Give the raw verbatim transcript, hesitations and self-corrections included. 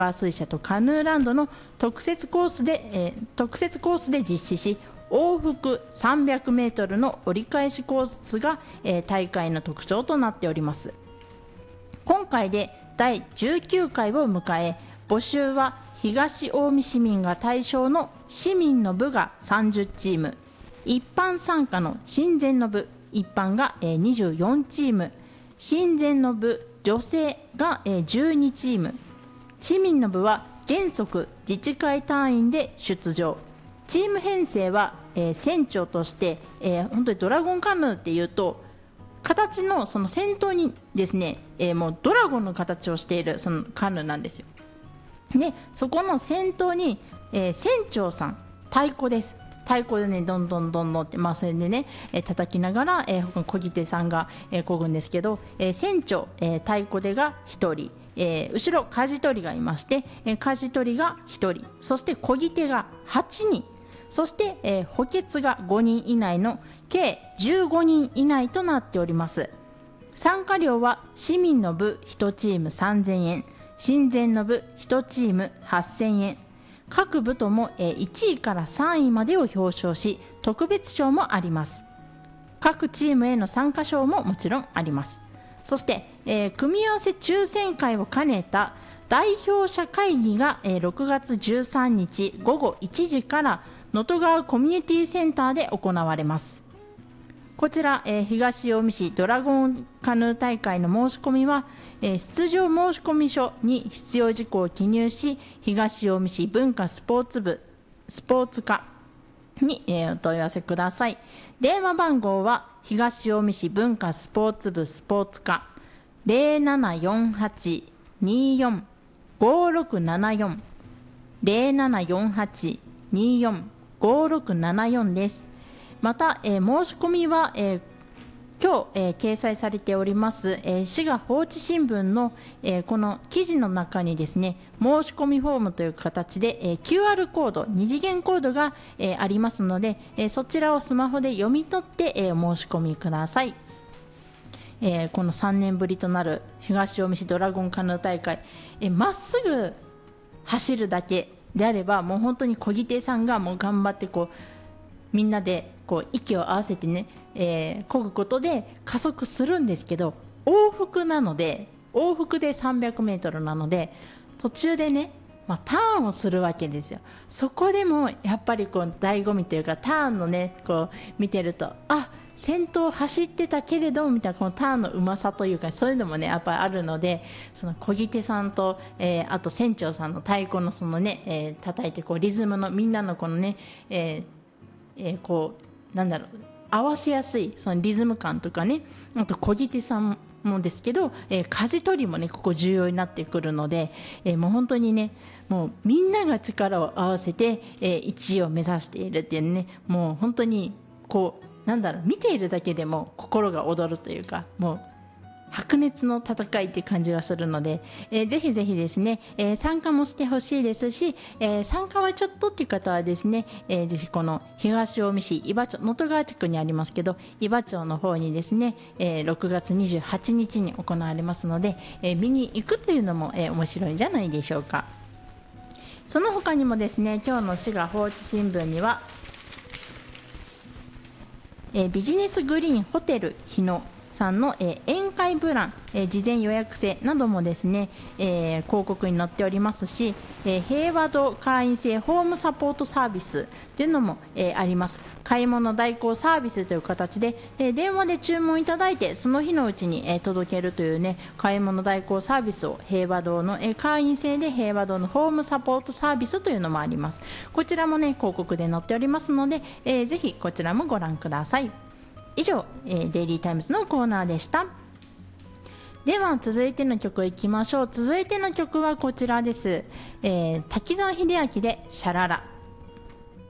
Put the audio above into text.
水車とカヌーランドの特設コースで、えー、特設コースで実施し、往復さんびゃくメートルの折り返しコースが、えー、大会の特徴となっております。今回でだいじゅうきゅうかいを迎え、募集は東近江市民が対象の市民の部がさんじゅうチーム、一般参加の親善の部、一般がにじゅうよんチーム、親善の部女性がじゅうにチーム、市民の部は原則自治会単位で出場。チーム編成は、えー、船長として、えー、本当にドラゴンカヌーっていうと形のその先頭にですね、えー、もうドラゴンの形をしているそのカヌーなんですよ。でそこの先頭に、えー、船長さん、太鼓です。太鼓でね、どんどんどんどんって、まあ、それでね、えー、叩きながら、えー、こぎ手さんが、えー、こぐんですけど、えー、船長、えー、太鼓手がひとり、えー、後ろ舵取りがいまして、えー、舵取りがひとり、そしてこぎ手がはちにん、そして、えー、補欠がごにん以内の計じゅうごにん以内となっております。参加料は市民の部いちチームさんぜんえん、親善の部いちチームはっせんえん、各部ともいちいからさんいまでを表彰し、特別賞もあります。各チームへの参加賞ももちろんあります。そして、えー、組み合わせ抽選会を兼ねた代表者会議が、えー、ろくがつじゅうさんにちごごいちじから能登川コミュニティセンターで行われます。こちら、えー、東近江市ドラゴンカヌー大会の申し込みは、えー、出場申込書に必要事項を記入し、東近江市文化スポーツ部スポーツ課に、えー、お問い合わせください。電話番号は東近江市文化スポーツ部スポーツ課 ゼロななよんはち にーよん ごろくななよん ゼロななよんはち にーよん ごろくななよんです。また、えー、申し込みは、えー今日、えー、掲載されております、えー、滋賀放置新聞の、えー、この記事の中にですね、申し込みフォームという形で、えー、キューアール コード、二次元コードが、えー、ありますので、えー、そちらをスマホで読み取って、えー、申し込みください。えー、このさんねんぶりとなる東近江市ドラゴンカヌー大会、えー、まっすぐ走るだけであれば、もう本当に漕ぎ手さんがもう頑張ってこうみんなでこう息を合わせてね、えー、漕ぐことで加速するんですけど、往復なので往復でさんびゃくメートルなので、途中でね、まあ、ターンをするわけですよ。そこでもやっぱりこう醍醐味というか、ターンのねこう見てると、あ、先頭走ってたけれどもみたいな、このターンのうまさというか、そういうのもねやっぱりあるので、その漕ぎ手さんと、えー、あと船長さんの太鼓のそのね、えー、叩いてこうリズムのみんなのこのね、えーえー、こうなんだろう、合わせやすいそのリズム感とかね、あと漕ぎ手さんもですけど、えー、舵取りもねここ重要になってくるので、えー、もう本当にね、もうみんなが力を合わせて、えー、いちいを目指しているっていうね、もう本当にこうなんだろう、見ているだけでも心が躍るというか、もう白熱の戦いって感じがするので、えー、ぜひぜひですね、えー、参加もしてほしいですし、えー、参加はちょっとっていう方はですね、えー、ぜひこの東近江市伊庭町、能登川地区にありますけど伊庭町の方にですね、えー、ろくがつにじゅうはちにちに行われますので、えー、見に行くというのも、えー、面白いんじゃないでしょうか。その他にもですね、今日の滋賀放置新聞には、えー、ビジネスグリーンホテル日野さんの、えー、宴会プラン、えー、事前予約制などもですね、えー、広告に載っておりますし、えー、平和堂会員制ホームサポートサービスというのも、えー、あります。買い物代行サービスという形で、えー、電話で注文いただいてその日のうちに、えー、届けるというね、買い物代行サービスを平和堂の、えー、会員制で平和堂のホームサポートサービスというのもあります。こちらもね広告で載っておりますので、えー、ぜひこちらもご覧ください。以上、えー、デイリータイムズのコーナーでした。では続いての曲いきましょう。続いての曲はこちらです。えー、滝沢秀明でシャララ。